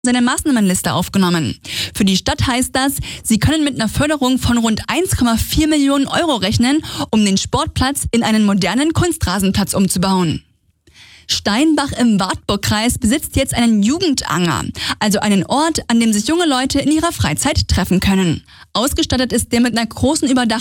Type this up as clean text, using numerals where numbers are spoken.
seine Maßnahmenliste aufgenommen. Für die Stadt heißt das, sie können mit einer Förderung von rund 1,4 Millionen Euro rechnen, um den Sportplatz in einen modernen Kunstrasenplatz umzubauen. Steinbach im Wartburgkreis besitzt jetzt einen Jugendanger, also einen Ort, an dem sich junge Leute in ihrer Freizeit treffen können. Ausgestattet ist der mit einer großen überdachten